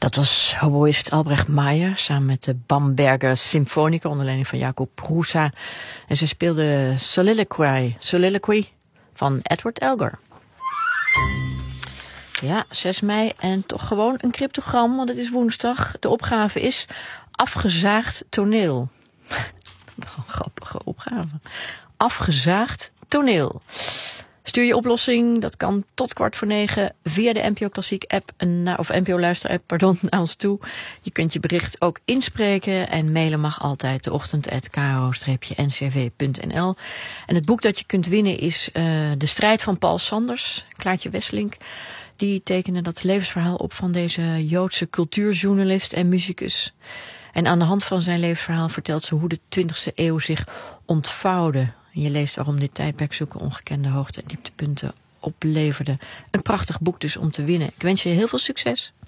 Dat was hoboïst Albrecht Meijer samen met de Bamberger Symfonica onder leiding van Jacob Prusa. En ze speelde Soliloquy van Edward Elgar. Ja, 6 mei en toch gewoon een cryptogram, want het is woensdag. De opgave is afgezaagd toneel. Een grappige opgave. Afgezaagd toneel. Stuur je oplossing, dat kan tot 8:45 via de NPO Klassiek app, of NPO Luister app, naar ons toe. Je kunt je bericht ook inspreken en mailen mag altijd deochtend@kro-ncv.nl. En het boek dat je kunt winnen is De strijd van Paul Sanders, Klaartje Wesselink. Die tekende dat levensverhaal op van deze Joodse cultuurjournalist en muzikus. En aan de hand van zijn levensverhaal vertelt ze hoe de 20e eeuw zich ontvouwde. Je leest waarom dit tijdperk zulke ongekende hoogte- en dieptepunten opleverde. Een prachtig boek dus om te winnen. Ik wens je heel veel succes.